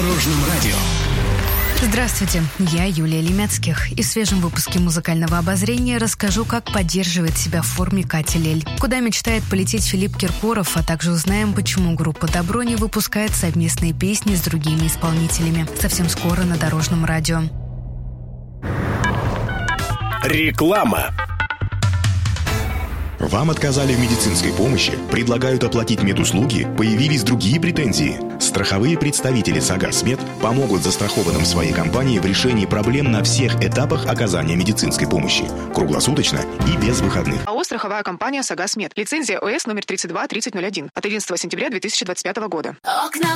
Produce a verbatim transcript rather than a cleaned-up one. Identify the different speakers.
Speaker 1: Дорожном радио.
Speaker 2: Здравствуйте, я Юлия Лемецких. И в свежем выпуске музыкального обозрения расскажу, как поддерживает себя в форме Катя Лель, куда мечтает полететь Филипп Киркоров, а также узнаем, почему группа «Добро» не выпускает совместные песни с другими исполнителями. Совсем скоро на Дорожном радио.
Speaker 1: Реклама.
Speaker 3: Вам отказали в медицинской помощи, предлагают оплатить медуслуги, появились другие претензии. Страховые представители «Сагасмед» помогут застрахованным своей компании в решении проблем на всех этапах оказания медицинской помощи. Круглосуточно и без выходных.
Speaker 4: АО «Страховая компания Сагасмед». Лицензия ОС номер тридцать два тридцать ноль один от одиннадцатого сентября две тысячи двадцать пятого года.